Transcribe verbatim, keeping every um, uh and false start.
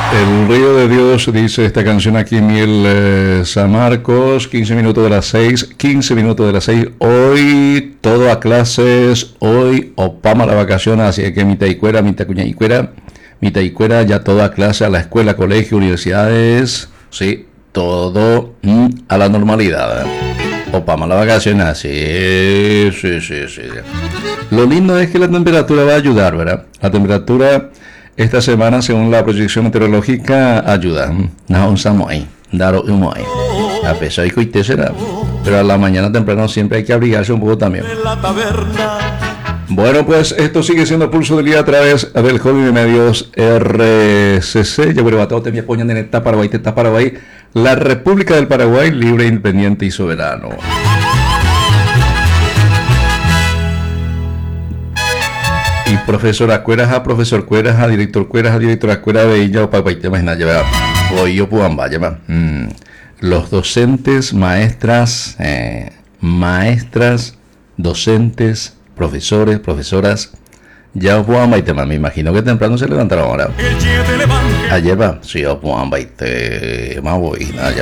El río de Dios, dice esta canción aquí en Miel eh, San Marcos, quince minutos de las seis, quince minutos de las seis, hoy todo a clases, hoy opama la vacación, así que mitad y cuera, mitad cuña y cuera, mitad y cuera, ya todo a clase, a la escuela, colegio, universidades, sí, todo mm, a la normalidad, ¿eh? Opama la vacación, así, sí, sí, sí. Lo lindo es que la temperatura va a ayudar, ¿verdad? La temperatura... Esta semana, según la proyección meteorológica, ayuda. No usamos ahí. Daro humo ahí. A pesar de que usted será. Pero a la mañana temprano siempre hay que abrigarse un poco también. Bueno, pues esto sigue siendo Pulso del Día a través del Hobby de Medios R C C. Yo creo que te me apoyan en esta Paraguay, esta Paraguay. La República del Paraguay, libre, independiente y soberano. Y profesora Cueraja, profesor Cueraja, director Cueraja, directora Cueraja de ella o para tema nada llevar. Hoy yo puedo vaya. Los docentes, maestras, eh, maestras, docentes, profesores, profesoras, ya puedo tema. Me imagino que temprano se levantaron ahora. Ayer va, sí, yo puedo más voy, nada,